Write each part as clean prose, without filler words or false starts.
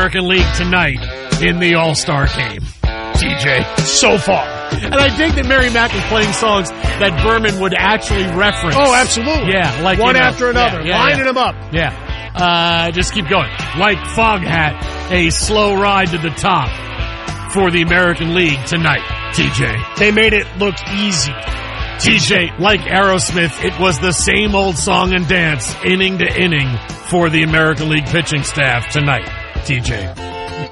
American League tonight in the All-Star game. TJ, so far. And I think that Mary Mack is playing songs that Berman would actually reference. Oh, absolutely. Yeah, like one after another, lining them up. Yeah. Just keep going. Like Foghat, a slow ride to the top for the American League tonight. TJ. They made it look easy. TJ, like Aerosmith, it was the same old song and dance, inning to inning, for the American League pitching staff tonight. TJ.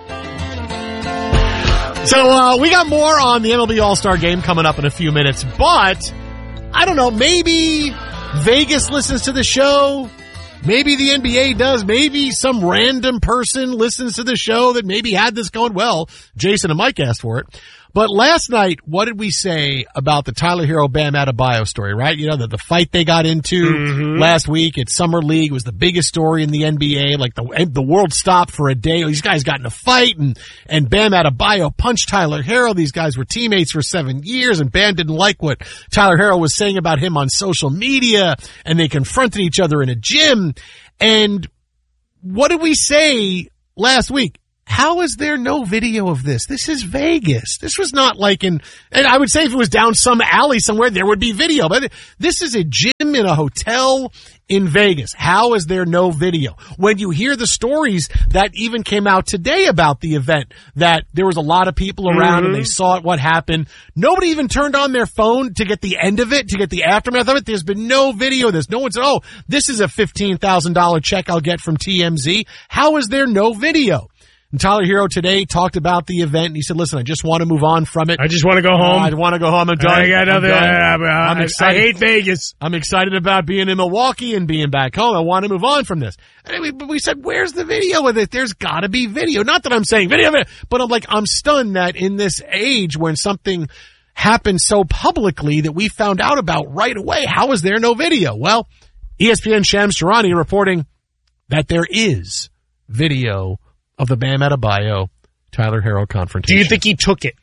So, we got more on the MLB All-Star Game coming up in a few minutes, but I don't know, maybe Vegas listens to the show. Maybe the NBA does. Maybe some random person listens to the show that maybe had this going. Well, Jason and Mike asked for it. But last night, what did we say about the Tyler Hero Bam Adebayo story, right? You know, the fight they got into last week at Summer League was the biggest story in the NBA. Like the world stopped for a day. These guys got in a fight and Bam Adebayo punched Tyler Hero. These guys were teammates for 7 years and Bam didn't like what Tyler Hero was saying about him on social media and they confronted each other in a gym. And what did we say last week? How is there no video of this? This is Vegas. This was not like and I would say if it was down some alley somewhere, there would be video. But this is a gym in a hotel in Vegas. How is there no video? When you hear the stories that even came out today about the event, that there was a lot of people around and they saw it, what happened. Nobody even turned on their phone to get the end of it, to get the aftermath of it. There's been no video of this. No one said, oh, this is a $15,000 check I'll get from TMZ. How is there no video? And Tyler Hero today talked about the event, and he said, listen, I just want to move on from it. I just want to go home. I want to go home. I'm done. I got nothing. I'm excited. I hate Vegas. I'm excited about being in Milwaukee and being back home. I want to move on from this. But we said, where's the video with it? There's got to be video. Not that I'm saying video, but I'm stunned that in this age when something happened so publicly that we found out about right away, how is there no video? Well, ESPN Shams Charania reporting that there is video of the Bam Adebayo Tyler Hero confrontation. Do you think he took it?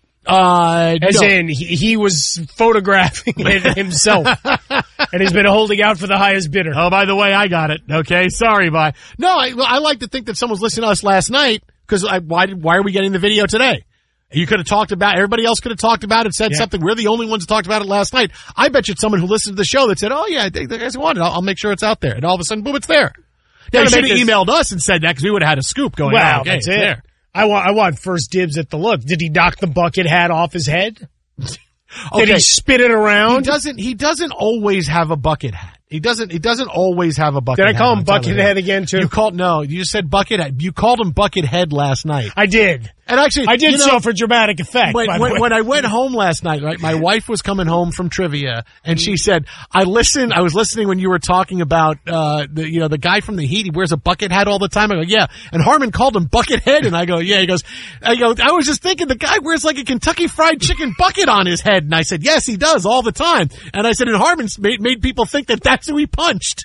As in, he was photographing it himself, and he's been holding out for the highest bidder. Oh, by the way, I got it. Okay, sorry, bye. No, I like to think that someone's listening to us last night, because why are we getting the video today? You could have talked about, everybody else could have talked about it, said something. We're the only ones who talked about it last night. I bet you it's someone who listened to the show that said, oh yeah, the guys want it. I'll make sure it's out there. And all of a sudden, boom, it's there. Yeah, you should have emailed us and said that because we would have had a scoop going. Well, okay, that's it. There. I want first dibs at the look. Did he knock the bucket hat off his head? Did he spin it around? He doesn't always have a bucket hat. He doesn't always have a bucket hat. Did I call him Buckethead again too? You said Buckethead. You called him Buckethead last night. I did. And actually, I did so for dramatic effect. When I went home last night, right, my wife was coming home from trivia and she said, I was listening when you were talking about, the guy from the Heat, he wears a bucket hat all the time. I go, yeah. And Harmon called him Buckethead and I go, yeah. He goes, I was just thinking the guy wears like a Kentucky Fried Chicken bucket on his head. And I said, yes, he does all the time. And I said, and Harmon made people think that that's who he punched.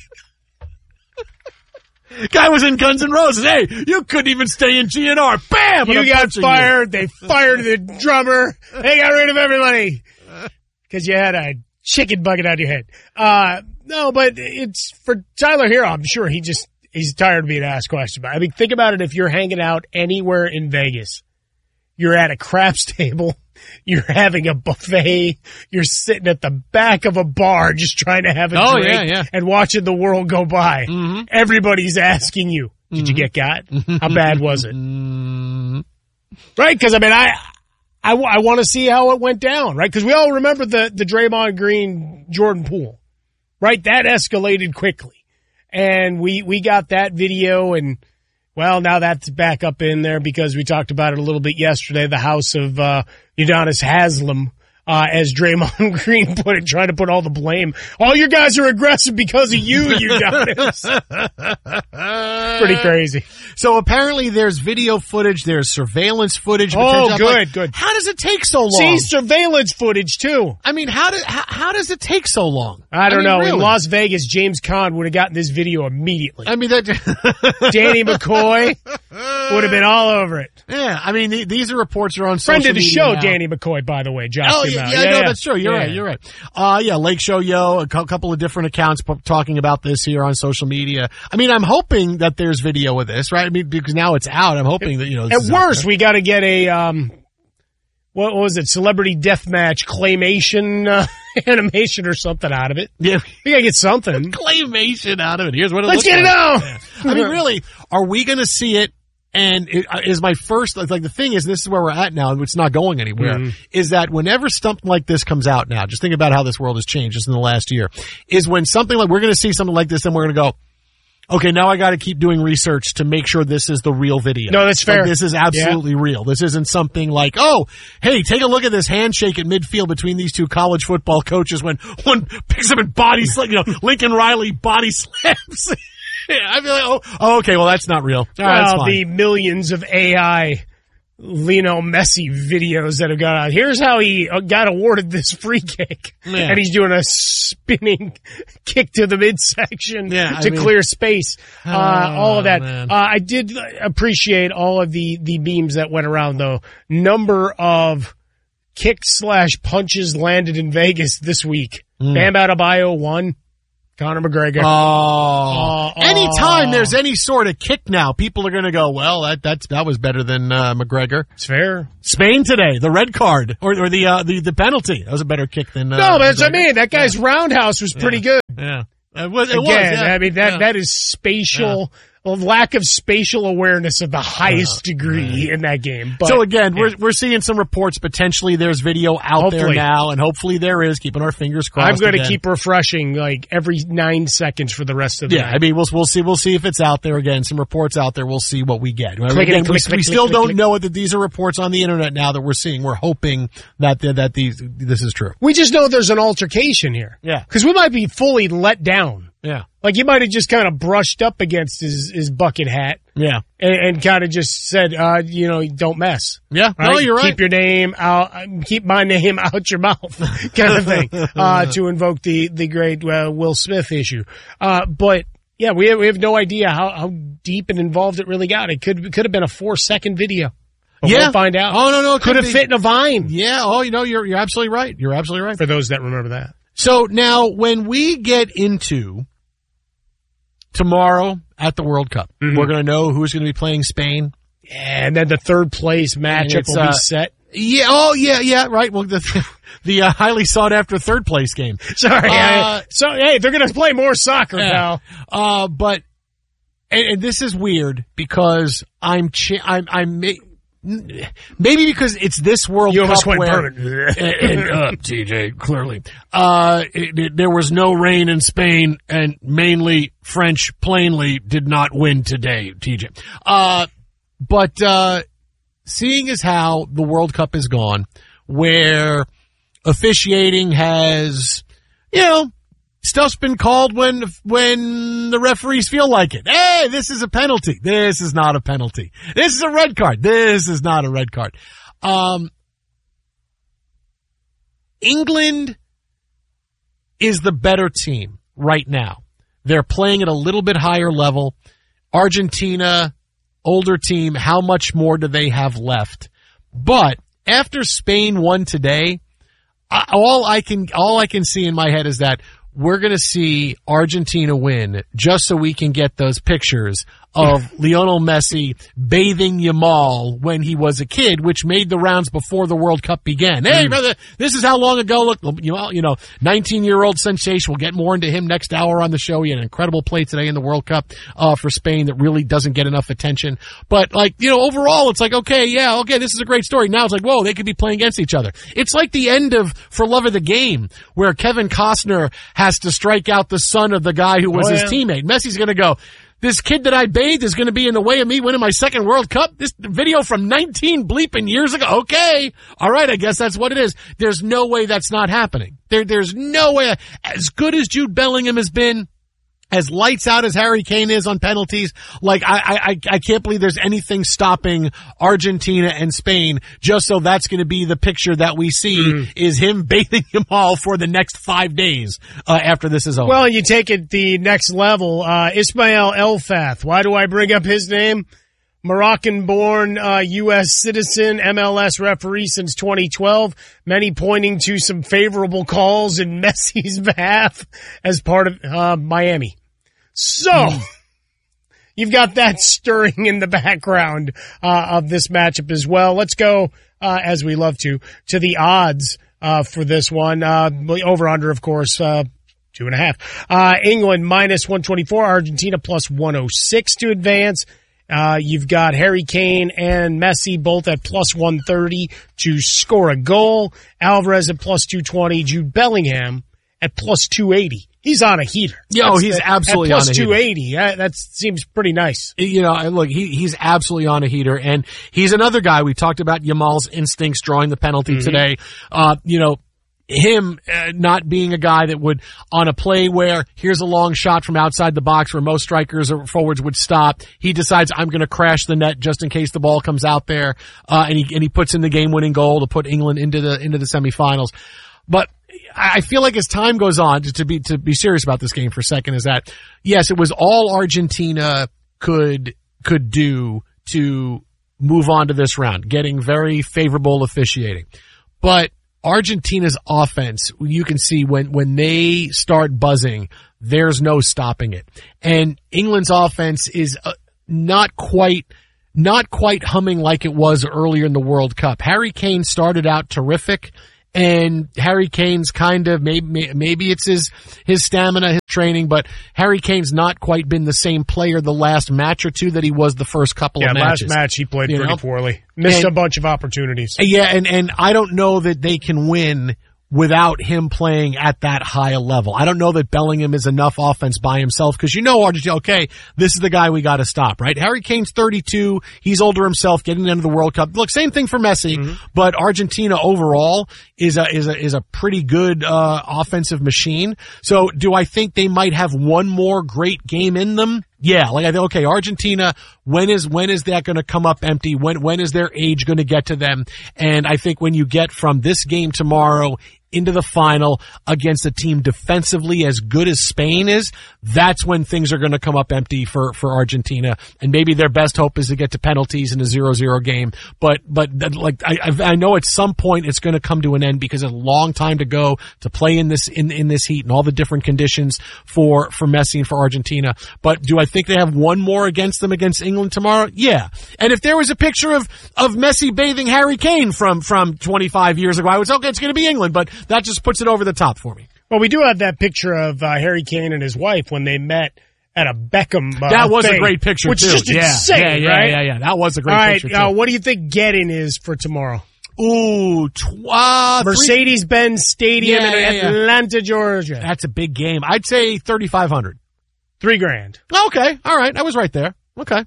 Guy was in Guns N' Roses. Hey, you couldn't even stay in GNR. Bam! You got fired. They fired the drummer. They got rid of everybody because you had a chicken bucket on your head. No, but it's for Tyler Hero. I'm sure he's tired of being asked questions about it. I mean, think about it. If you're hanging out anywhere in Vegas, you're at a craps table, you're having a buffet, you're sitting at the back of a bar just trying to have a drink and watching the world go by. Mm-hmm. Everybody's asking you, did you get got? How bad was it? Right? Because, I mean, I want to see how it went down, right? Because we all remember the Draymond Green Jordan Poole, right? That escalated quickly. And we got that video and, well, now that's back up in there because we talked about it a little bit yesterday, the house of Udonis Haslem, as Draymond Green put it, trying to put all the blame. All your guys are aggressive because of you, Udonis. Pretty crazy. So apparently there's video footage, there's surveillance footage. Oh, good. How does it take so long? See, surveillance footage too. I mean, how does it take so long? I don't know. Really? In Las Vegas, James Caan would have gotten this video immediately. I mean, Danny McCoy would have been all over it. Yeah, I mean, these are reports are on Friend social media. Friend of the show, now. Danny McCoy, by the way, Josh. Oh, about. Yeah, no, that's true. You're right. Lake Show Yo, a couple of different accounts talking about this here on social media. I mean, I'm hoping that there's video of this, right? I mean, because now it's out. I'm hoping that, at worst, we got to get a, what was it? Celebrity Deathmatch claymation, animation or something out of it. Yeah. We got to get something. Claymation out of it. Here's what it Let's looks get like. it out. I mean, really, are we going to see it? And is my first, like the thing is, this is where we're at now, and it's not going anywhere, is that whenever something like this comes out now, just think about how this world has changed just in the last year, is when something like, we're going to see something like this, and we're going to go, okay, now I got to keep doing research to make sure this is the real video. No, that's fair. Like, this is absolutely real. This isn't something like, oh, hey, take a look at this handshake at midfield between these two college football coaches when one picks up and body slams, Lincoln Riley body slams. I'd be like, oh, okay, well, that's not real. All right, that's fine. The millions of AI Lionel Messi videos that have gone out. Here's how he got awarded this free kick. Yeah. And he's doing a spinning kick to the midsection to clear space. All of that. I did appreciate all of the memes that went around, though. Number of kick/punches landed in Vegas this week. Bam Adebayo won. Conor McGregor. Anytime there's any sort of kick now, people are going to go, well, that was better than McGregor. It's fair. Spain today, the red card or the penalty. That was a better kick than no, but that's what I mean. That guy's roundhouse was pretty good. Yeah. It was. I mean, that is spatial. A lack of spatial awareness of the highest degree in that game. But, so again, we're seeing some reports. Potentially there's video out there now, and hopefully there is. Keeping our fingers crossed. I'm going to keep refreshing like every 9 seconds for the rest of the night. I mean, we'll see if it's out there again. Some reports out there. We'll see what we get. We still don't know that these are reports on the internet now that we're seeing. We're hoping that this is true. We just know there's an altercation here. Yeah, because we might be fully let down. Yeah. Like he might have just kind of brushed up against his bucket hat. Yeah. And kind of just said, don't mess. Yeah. Right? No, you're right. Keep your name out, keep my name out your mouth kind of thing, to invoke the great, Will Smith issue. But yeah, we have no idea how deep and involved it really got. It could have been a 4-second video. But we'll find out. Oh, no. It could have fit in a Vine. Yeah. Oh, you're absolutely right. You're absolutely right. For those that remember that. So now when we get into tomorrow at the World Cup, we're going to know who's going to be playing Spain. Yeah, and then the third place matchup will be set. Yeah. Oh, yeah. Right. Well, the highly sought after third place game. Sorry. Hey, they're going to play more soccer now. But and this is weird because I'm maybe because it's this World Cup went where TJ clearly there was no rain in Spain and mainly French plainly did not win today, TJ. But seeing as how the World Cup is gone, where officiating has, stuff's been called when the referees feel like it. Hey, this is a penalty. This is not a penalty. This is a red card. This is not a red card. England is the better team right now. They're playing at a little bit higher level. Argentina, older team, how much more do they have left? But after Spain won today, all I can see in my head is that we're going to see Argentina win just so we can get those pictures of Lionel Messi bathing Yamal when he was a kid, which made the rounds before the World Cup began. Hey, brother, this is how long ago. Look, 19-year-old sensation. We'll get more into him next hour on the show. He had an incredible play today in the World Cup for Spain that really doesn't get enough attention. But, overall, it's like, okay, this is a great story. Now it's like, whoa, they could be playing against each other. It's like the end of For Love of the Game, where Kevin Costner has to strike out the son of the guy who was his teammate. Messi's going to go, this kid that I bathed is going to be in the way of me winning my second World Cup? This video from 19 bleeping years ago? Okay. All right, I guess that's what it is. There's no way that's not happening. There's no way. As good as Jude Bellingham has been, as lights out as Harry Kane is on penalties, I can't believe there's anything stopping Argentina and Spain just so that's going to be the picture that we see is him bathing them all for the next 5 days after this is over. Well, you take it the next level. Ismail Elfath. Why do I bring up his name? Moroccan-born U.S. citizen, MLS referee since 2012, many pointing to some favorable calls in Messi's behalf as part of Miami. So, you've got that stirring in the background of this matchup as well. Let's go, as we love to the odds for this one. Over-under, of course, 2.5. England minus 124, Argentina plus 106 to advance. You've got Harry Kane and Messi both at plus 130 to score a goal. Alvarez at plus 220. Jude Bellingham at plus 280. He's on a heater. He's absolutely on a heater. Plus 280. That seems pretty nice. Look, he's absolutely on a heater, and he's another guy. We talked about Yamal's instincts drawing the penalty today. Him not being a guy that would, on a play where here's a long shot from outside the box where most strikers or forwards would stop, he decides I'm going to crash the net just in case the ball comes out there, and he puts in the game-winning goal to put England into the semifinals. But I feel like as time goes on, to be serious about this game for a second, is that yes, it was all Argentina could do to move on to this round, getting very favorable officiating, but Argentina's offense, you can see when they start buzzing, there's no stopping it. And England's offense is not quite humming like it was earlier in the World Cup. Harry Kane started out terrific, and Harry Kane's kind of, maybe it's his stamina, his training, but Harry Kane's not quite been the same player the last match or two that he was the first couple of matches. Last match he played pretty poorly. Missed a bunch of opportunities. Yeah, and I don't know that they can win without him playing at that high a level. I don't know that Bellingham is enough offense by himself, because Argentina, okay, this is the guy we got to stop, right? Harry Kane's 32. He's older himself, getting into the World Cup. Look, same thing for Messi, but Argentina overall is a pretty good offensive machine. So do I think they might have one more great game in them? Yeah, like I think, okay, Argentina, when is that going to come up empty? When is their age going to get to them? And I think when you get from this game tomorrow into the final against a team defensively as good as Spain is, that's when things are going to come up empty for Argentina. And maybe their best hope is to get to penalties in a 0-0 game. But like, I know at some point it's going to come to an end, because it's a long time to go to play in this heat and all the different conditions for Messi and for Argentina. But do I think they have one more against them against England tomorrow? Yeah. And if there was a picture of Messi bathing Harry Kane from 25 years ago, I would say, okay, it's going to be England, but that just puts it over the top for me. Well, we do have that picture of Harry Kane and his wife when they met at a Beckham that was thing, a great picture, which too. is just insane, right? Yeah. That was a great picture, too. What do you think getting is for tomorrow? Ooh, Mercedes-Benz Stadium in Atlanta, Georgia. That's a big game. I'd say 3,500. $3,000. Okay, all right. I was right there. Okay.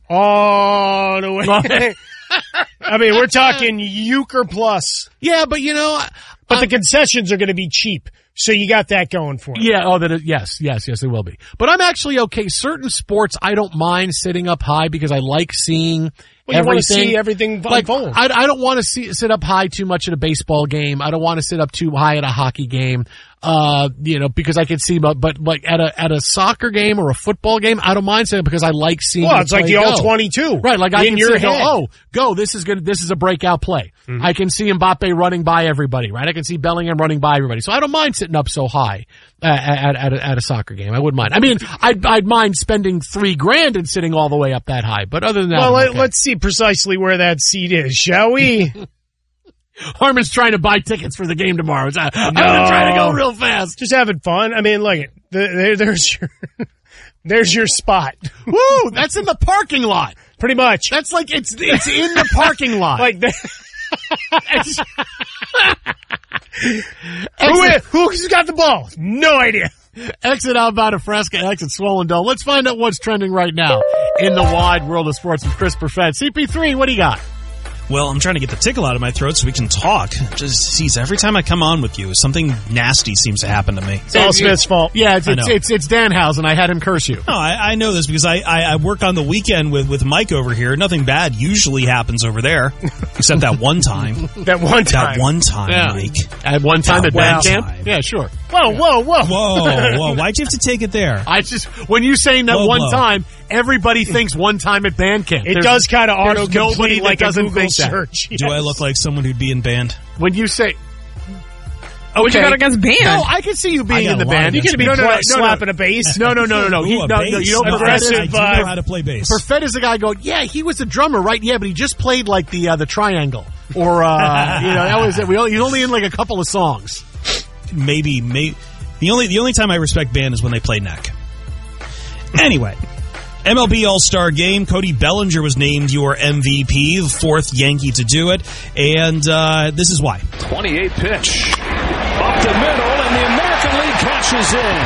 All the way. I mean, we're talking Euchre plus. Yeah, but but the concessions are going to be cheap, so you got that going for you. Yeah, yes, they will be. But I'm actually okay. Certain sports, I don't mind sitting up high because I like seeing everything. You want to see everything unfold. I don't want to sit up high too much at a baseball game. I don't want to sit up too high at a hockey game. Because I can see, but like at a soccer game or a football game, I don't mind saying, because I like seeing. Well, it's like the all-22, right? Like I can your say, go! This is good. This is a breakout play. Mm-hmm. I can see Mbappe running by everybody, right? I can see Bellingham running by everybody. So I don't mind sitting up so high at a soccer game. I wouldn't mind. I mean, I'd mind spending $3,000 and sitting all the way up that high. But other than that, well, let's see precisely where that seat is, shall we? Harmon's trying to buy tickets for the game tomorrow. I'm going to try to go real fast. Just having fun. I mean, look, there's your spot. Woo! That's in the parking lot. Pretty much. That's like it's in the parking lot. Like who's got the ball? No idea. Exit Alvada Fresca, exit Swollen Dome. Let's find out what's trending right now in the wide world of sports with Chris Perfett. CP3, what do you got? Well, I'm trying to get the tickle out of my throat so we can talk. Just every time I come on with you, something nasty seems to happen to me. It's all Smith's fault. Yeah, it's Danhausen. I had him curse you. No, I know this because I work on the weekend with Mike over here. Nothing bad usually happens over there, except that one time. That one time, yeah. Mike. At one time at band camp? Yeah, sure. Whoa. Whoa. Why'd you have to take it there? When you saying that Low one blow. time, everybody thinks one time at band camp. It does kind of there's nobody autocomplete that like a doesn't Google think that. search. Do I look like someone who'd be in band? When you say, What you got against band? no, I can see you being got in the a lot band. against You could be band. slapping a bass. No. Ooh, a bass. You know, aggressive, I do know how to play bass. Perfett is the guy going, yeah, he was a drummer, right? Yeah, but he just played like the triangle. Or, that was it. He's only in like a couple of songs. Maybe. The only time I respect band is when they play neck. Anyway. MLB All-Star Game, Cody Bellinger was named your MVP, the fourth Yankee to do it, and this is why. 28 pitch. Up the middle, and the American League catches in.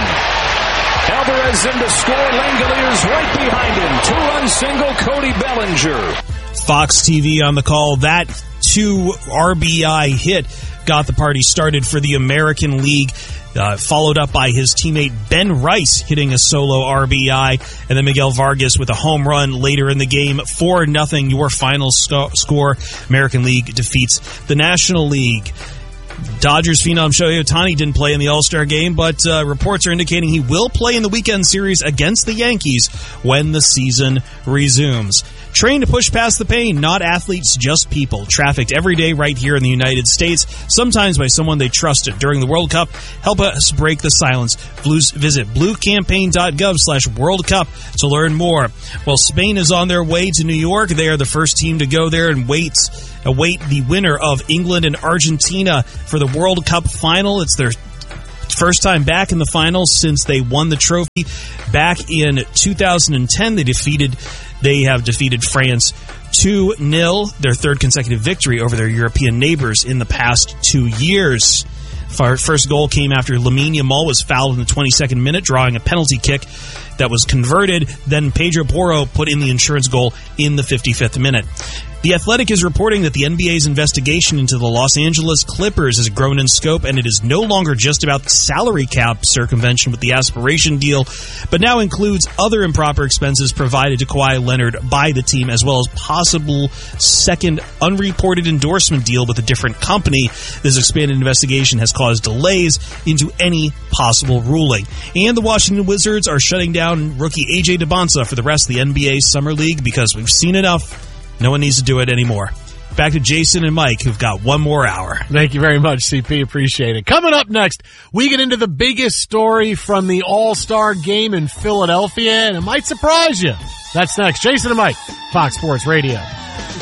Alvarez in to score. Langoliers right behind him. Two-run single, Cody Bellinger. Fox TV on the call. That 2 RBI hit got the party started for the American League. Followed up by his teammate Ben Rice hitting a solo RBI, and then Miguel Vargas with a home run later in the game. 4-0, your final score. American League defeats the National League. Dodgers phenom Shohei Ohtani didn't play in the All-Star Game, but reports are indicating he will play in the weekend series against the Yankees when the season resumes. Train to push past the pain, not athletes, just people. Trafficked every day right here in the United States, sometimes by someone they trusted. During the World Cup, help us break the silence. Visit bluecampaign.gov/World Cup to learn more. Well, Spain is on their way to New York. They are the first team to go there and await the winner of England and Argentina for the World Cup final. It's their first time back in the finals since they won the trophy back in 2010. They have defeated France 2-0, their third consecutive victory over their European neighbors in the past 2 years. First goal came after Lamine Yamal was fouled in the 22nd minute, drawing a penalty kick that was converted. Then Pedro Porro put in the insurance goal in the 55th minute. The Athletic is reporting that the NBA's investigation into the Los Angeles Clippers has grown in scope, and it is no longer just about the salary cap circumvention with the aspiration deal, but now includes other improper expenses provided to Kawhi Leonard by the team, as well as possible second unreported endorsement deal with a different company. This expanded investigation has caused delays into any possible ruling. And the Washington Wizards are shutting down rookie A.J. Debonsa for the rest of the NBA Summer League because we've seen enough. No one needs to do it anymore. Back to Jason and Mike, who've got one more hour. Thank you very much, CP. Appreciate it. Coming up next, we get into the biggest story from the All-Star Game in Philadelphia, and it might surprise you. That's next. Jason and Mike, Fox Sports Radio.